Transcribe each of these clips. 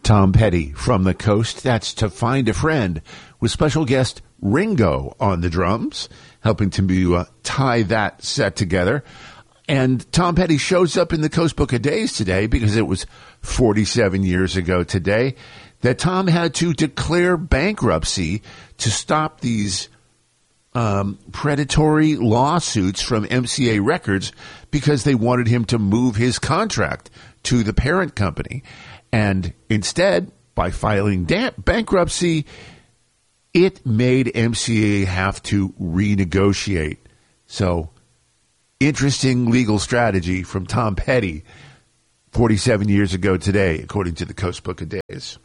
Tom Petty from the Coast. That's To Find a Friend, with special guest Ringo on the drums, helping to tie that set together. And Tom Petty shows up in the Coast Book of Days today because it was 47 years ago today that Tom had to declare bankruptcy to stop these predatory lawsuits from MCA Records because they wanted him to move his contract to the parent company. And instead, by filing bankruptcy, it made MCA have to renegotiate. So, interesting legal strategy from Tom Petty 47 years ago today, according to the Coast Book of Days.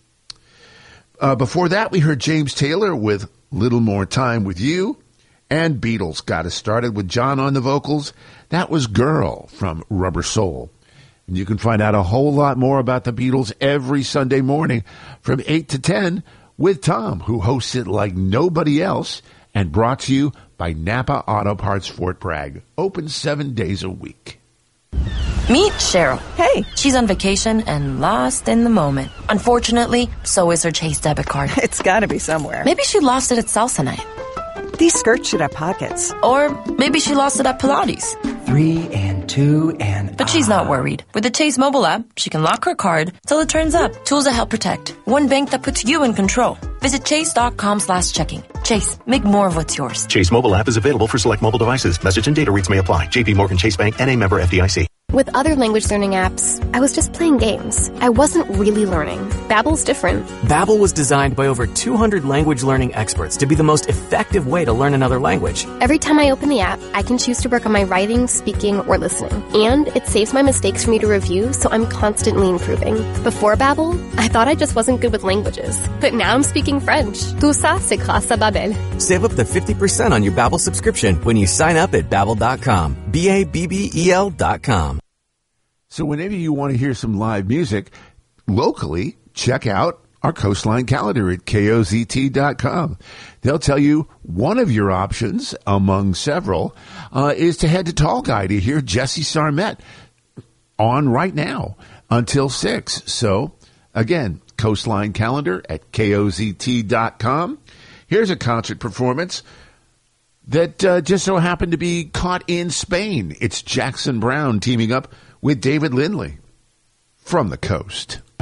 Before that, we heard James Taylor with Little More Time with You, and Beatles got us started with John on the vocals. That was Girl from Rubber Soul. And you can find out a whole lot more about the Beatles every Sunday morning from 8 to 10 with Tom, who hosts it like nobody else, and brought to you by Napa Auto Parts Fort Bragg. Open 7 days a week. Meet Cheryl. Hey. She's on vacation and lost in the moment. Unfortunately, so is her Chase debit card. It's got to be somewhere. Maybe she lost it at salsa night. These skirts should have pockets. Or maybe she lost it at Pilates. 3 and 2 and... But she's not worried. With the Chase mobile app, she can lock her card till it turns up. Tools that help protect. One bank that puts you in control. Visit chase.com/checking. Chase, make more of what's yours. Chase mobile app is available for select mobile devices. Message and data rates may apply. JP Morgan Chase Bank, N.A. member FDIC. With other language learning apps, I was just playing games. I wasn't really learning. Babbel's different. Babbel was designed by over 200 language learning experts to be the most effective way to learn another language. Every time I open the app, I can choose to work on my writing, speaking, or listening. And it saves my mistakes for me to review, so I'm constantly improving. Before Babbel, I thought I just wasn't good with languages. But now I'm speaking French. Tout ça, c'est grâce à Babbel. Save up to 50% on your Babbel subscription when you sign up at Babbel.com. Babbel.com. So whenever you want to hear some live music locally, check out our Coastline calendar at KOZT.com. They'll tell you one of your options, among several, is to head to Tall Guy to hear Jesse Sarmet on right now until 6. So, again, Coastline calendar at KOZT.com. Here's a concert performance that just so happened to be caught in Spain. It's Jackson Browne teaming up with David Lindley from the Coast.